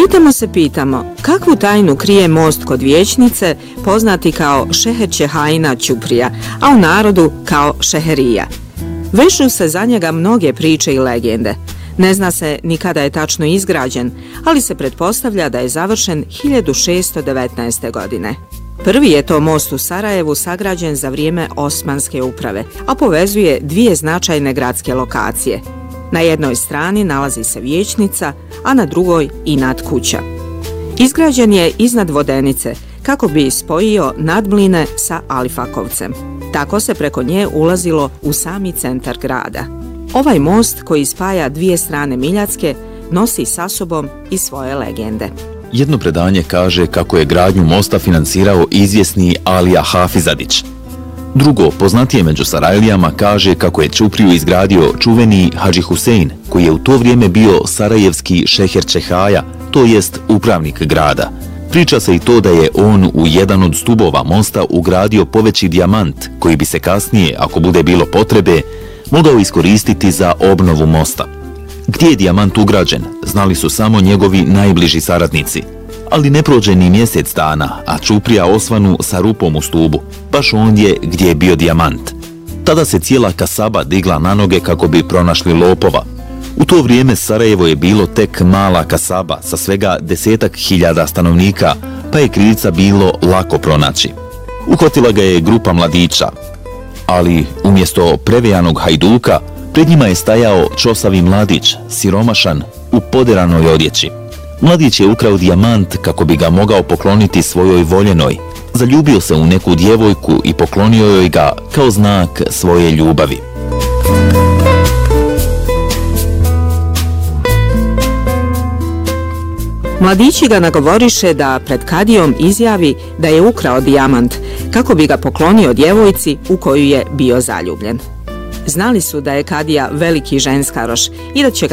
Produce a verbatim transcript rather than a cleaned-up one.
Lutamo se pitamo kakvu tajnu krije most kod vijećnice, poznati kao Šeher-Čehajna Ćuprija, a u narodu kao Šeherija. Vežu se za njega mnoge priče i legende. Ne zna se ni kada je tačno izgrađen, ali se pretpostavlja da je završen hiljadu šesto devetnaeste. godine. Prvi je to most u Sarajevu sagrađen za vrijeme Osmanske uprave, a povezuje dvije značajne gradske lokacije. Na jednoj strani nalazi se vijećnica, a na drugoj Inat kuća. Izgrađen je iznad Vodenice, kako bi spojio Nadmline sa Alifakovcem. Tako se preko nje ulazilo u sami centar grada. Ovaj most koji spaja dvije strane Miljacke nosi sa sobom i svoje legende. Jedno predanje kaže kako je gradnju mosta financirao izvjesni Alija Hafizadić. Drugo, poznatije među Sarajlijama, kaže kako je Ćupriju izgradio čuveni Hadži Husein, koji je u to vrijeme bio sarajevski Šeher-Čehaja, to jest upravnik grada. Priča se i to da je on u jedan od stubova mosta ugradio poveći dijamant, koji bi se kasnije, ako bude bilo potrebe, mogao iskoristiti za obnovu mosta. Gdje je dijamant ugrađen, znali su samo njegovi najbliži saradnici. Ali ne prođe ni mjesec dana, a Ćuprija osvanu sa rupom u stubu, baš ondje gdje je bio dijamant. Tada se cijela kasaba digla na noge kako bi pronašli lopova. U to vrijeme Sarajevo je bilo tek mala kasaba sa svega desetak hiljada stanovnika, pa je krivca bilo lako pronaći. Uhvatila ga je grupa mladića, ali umjesto prevejanog hajduka, pred njima je stajao čosavi mladić, siromašan, u poderanoj odjeći. Mladić je ukrao dijamant kako bi ga mogao pokloniti svojoj voljenoj. Zaljubio se u neku djevojku i poklonio joj ga kao znak svoje ljubavi. Mladići ga nagovoriše da pred kadijom izjavi da je ukrao dijamant kako bi ga poklonio djevojci u koju je bio zaljubljen. Znali su da je kadija veliki ženskaroš i da će ga